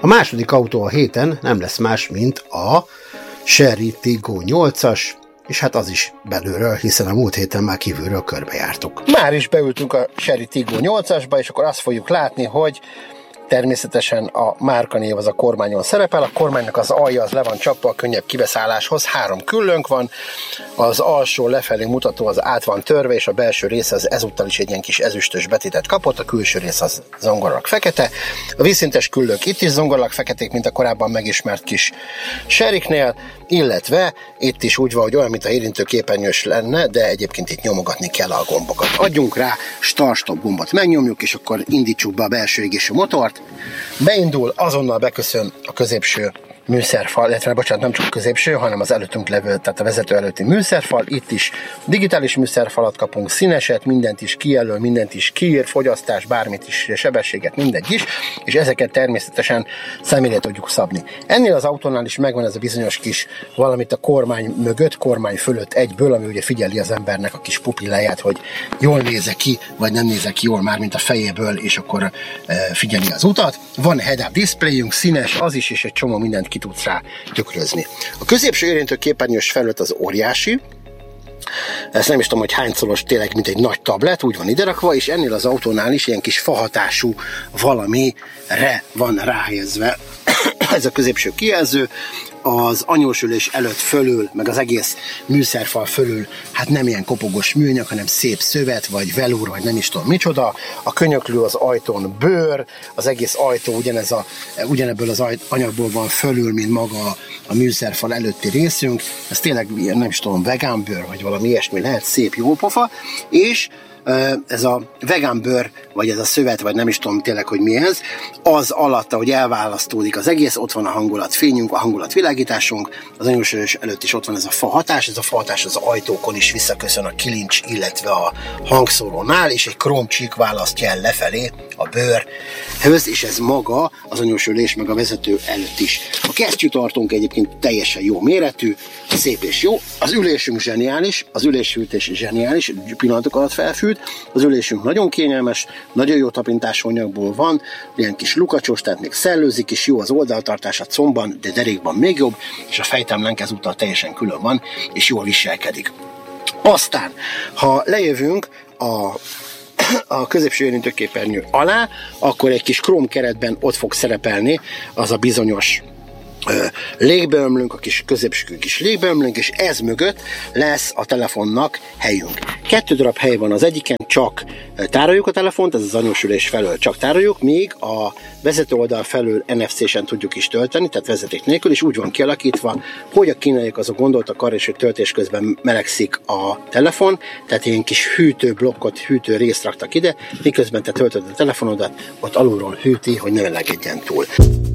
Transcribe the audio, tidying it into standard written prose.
A második autó a héten nem lesz más, mint a Chery Tiggo 8-as, és hát az is belülről, hiszen a múlt héten már kívülről körbejártuk. Már is beültünk a Chery Tiggo 8-asba, és akkor azt fogjuk látni, hogy természetesen a márkanév az a kormányon szerepel, a kormánynak az alja az le van csapva a könnyebb kibeszálláshoz, 3 küllőnk van, az alsó lefelé mutató az át van törve, és a belső része az ezúttal is egy ilyen kis ezüstös betétet kapott, a külső rész az zongorak fekete, a vízszintes küllők itt is zongorak feketék, mint a korábban megismert kis Cheryknél, illetve itt is úgy van, hogy olyan, mint a érintőképernyős lenne, de egyébként itt nyomogatni kell a gombokat. Adjunk rá start-stop gombot, megnyomjuk, és akkor indítsuk be a belső égésű motort. Beindul, azonnal beköszön a középső műszerfal, illetve bocsánat, nem csak a középső, hanem az előttünk levő, tehát a vezető előtti műszerfal. Itt is digitális műszerfalat kapunk, színeset, mindent is kijelöl, mindent is kiír, fogyasztás, bármit is, sebességet, mindegy is, és ezeket természetesen személyre tudjuk szabni. Ennél az autónál is megvan ez a bizonyos kis valamit a kormány mögött, kormány fölött egyből, ami ugye figyeli az embernek a kis pupilláját, hogy jól néze ki, vagy nem néze ki jól már, mint a fejéből, és akkor figyeli az utat. Van head-up displayünk, színes az is, és egy csomó mindent ki tudsz rá tükrözni. A középső érintőképernyős felület az óriási, ezt nem is tudom, hogy hányszoros, tényleg mint egy nagy tablet, úgy van iderakva, és ennél az autónál is ilyen kis fahatású valamire van ráhelyezve ez a középső kijelző. Az anyósülés előtt fölül, meg az egész műszerfal fölül, hát nem ilyen kopogos műanyag, hanem szép szövet, vagy velúr, vagy nem is tudom micsoda. A könyöklő az ajtón bőr, az egész ajtó ugyanebből az anyagból van fölül, mint maga a műszerfal előtti részünk. Ez tényleg nem is tudom, vegánbőr, vagy valami ilyesmi lehet, szép jó pofa, és ez a vegánbőr, vagy ez a szövet, vagy nem is tudom tényleg, hogy mi ez, az alatta, hogy elválasztódik az egész, ott van a hangulatfényünk, a hangulatvilágításunk, az anyósülés előtt is ott van ez a fahatás, az ajtókon is visszaköszön a kilincs, illetve a hangszórónál, és egy krómcsík választja el lefelé a bőrhöz, és ez maga az anyósülés, meg a vezető előtt is. A kesztyűtartónk egyébként teljesen jó méretű, szép és jó, az ülésünk zseniális, az ülésfűtés zseniális, pillanatok alatt felfűt, az ülésünk nagyon kényelmes, nagyon jó tapintású anyagból van, ilyen kis lukacsos, tehát még szellőzik is, jó az oldaltartás a combban, de derékban még jobb, és a fejtámlánk ezúttal teljesen külön van, és jól viselkedik. Aztán, ha lejövünk a középső érintőképernyő alá, akkor egy kis króm keretben ott fog szerepelni az a bizonyos légbeömlőnk, a kis középső kis légbeömlőnk, és ez mögött lesz a telefonnak helyünk. 2 darab hely van, az egyiken csak tároljuk a telefont, ez az anyósülés felől csak tároljuk, míg a vezető oldal felől NFC-sen tudjuk is tölteni, tehát vezeték nélkül, és úgy van kialakítva, hogy a kínaiak azok gondoltak arra is, hogy töltés közben melegszik a telefon, tehát ilyen kis hűtőblokkot, hűtő részt raktak ide, miközben te töltöd a telefonodat, ott alulról hűti, hogy ne melegedjen túl.